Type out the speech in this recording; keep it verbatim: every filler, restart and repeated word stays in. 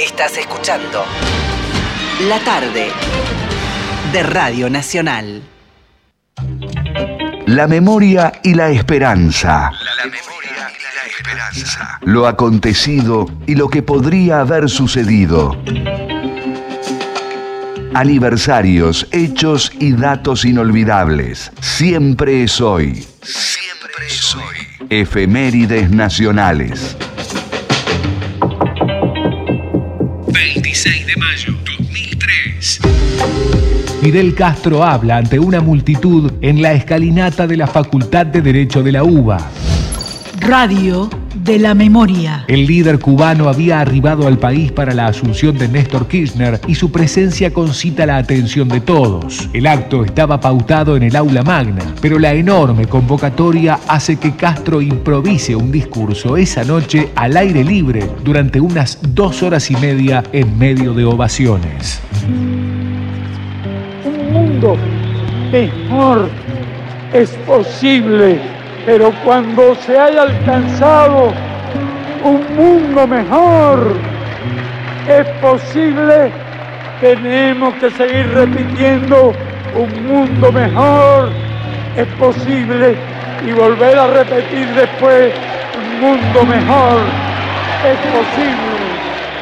Estás escuchando La Tarde de Radio Nacional. La memoria y la esperanza. La memoria y la esperanza. Lo acontecido y lo que podría haber sucedido. Aniversarios, hechos y datos inolvidables. Siempre es hoy. Siempre es hoy. Efemérides nacionales. veintiséis de mayo dos mil tres. Fidel Castro habla ante una multitud en la escalinata de la Facultad de Derecho de la UBA. Radio de la Memoria. El líder cubano había arribado al país para la asunción de Néstor Kirchner y su presencia concita la atención de todos. El acto estaba pautado en el aula magna, pero la enorme convocatoria hace que Castro improvise un discurso esa noche al aire libre durante unas dos horas y media en medio de ovaciones. Un mundo mejor es posible, pero cuando se haya alcanzado un mundo mejor es posible, tenemos que seguir repitiendo un mundo mejor es posible y volver a repetir después un mundo mejor es posible.